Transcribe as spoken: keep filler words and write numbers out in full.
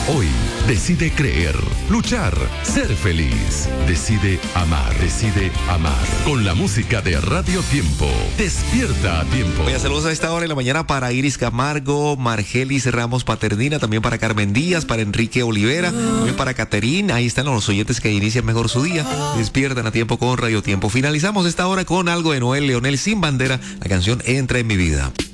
Hoy decide creer, luchar, ser feliz. Decide amar, decide amar. Con la música de Radio Tiempo. Despierta a tiempo. Oye, saludos a esta hora de la mañana para Iris Camargo, Margelis Ramos Paternina, también para Carmen Díaz, para Enrique Olivera, también para Caterín. Ahí están los oyentes que inician mejor su día. Despiertan a tiempo con Radio Tiempo. Finalizamos esta hora con algo de Noel Leonel Sin Bandera, la canción Entra en mi vida.